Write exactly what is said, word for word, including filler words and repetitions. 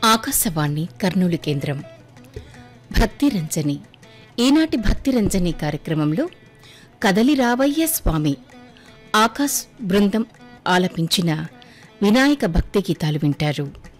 ఆకాశవాణి కర్నూలు కేంద్రం భక్తిరంజని. ఈనాటి భక్తిరంజని కార్యక్రమంలో కదలి రావయ్య స్వామి ఆకాశ్ బృందం ఆలపించిన వినాయక భక్తి గీతాలు వింటారు.